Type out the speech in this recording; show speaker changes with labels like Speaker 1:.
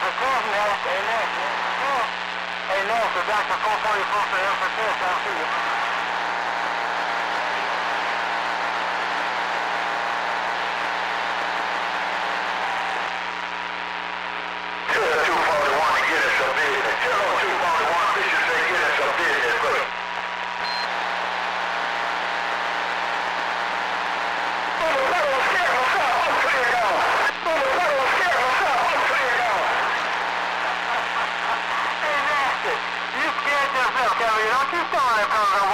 Speaker 1: Hey, Nancy, back to 444 for emphasis. I'll see you. You scared yourself, Kevin. You don't keep doing that program